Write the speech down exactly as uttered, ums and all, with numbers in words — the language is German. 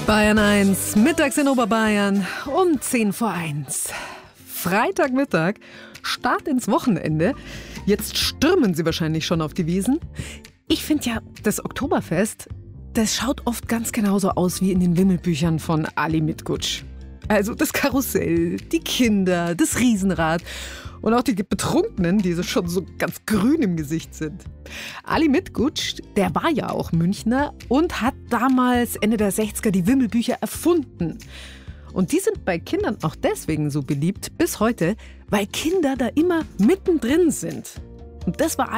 Bayern eins, mittags in Oberbayern um zehn vor eins. Freitagmittag, Start ins Wochenende. Jetzt stürmen Sie wahrscheinlich schon auf die Wiesn. Ich finde ja, das Oktoberfest, das schaut oft ganz genauso aus wie in den Wimmelbüchern von Ali Mittgutsch. Also das Karussell, die Kinder, das Riesenrad und auch die Betrunkenen, die so schon so ganz grün im Gesicht sind. Ali Mittgutsch, der war ja auch Münchner und hat damals Ende der sechziger die Wimmelbücher erfunden. Und die sind bei Kindern auch deswegen so beliebt bis heute, weil Kinder da immer mittendrin sind. Und das war